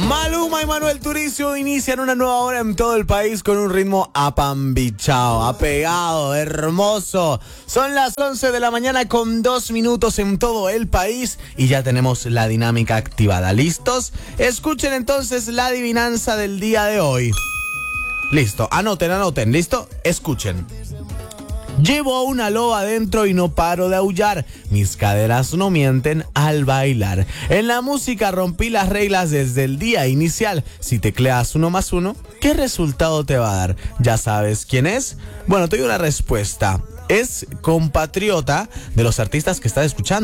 Maluma y Manuel Turizo inician una nueva hora en todo el país con un ritmo apambichao, apegado, hermoso. Son las 11 de la mañana con 2 minutos en todo el país y ya tenemos la dinámica activada. ¿Listos? Escuchen entonces la adivinanza del día de hoy. Listo, anoten, ¿listo? Escuchen. Llevo una loba adentro y no paro de aullar. Mis caderas no mienten al bailar. En la música rompí las reglas desde el día inicial. Si tecleas 1 más 1, ¿qué resultado te va a dar? ¿Ya sabes quién es? Bueno, te doy una respuesta. Es compatriota de los artistas que estás escuchando.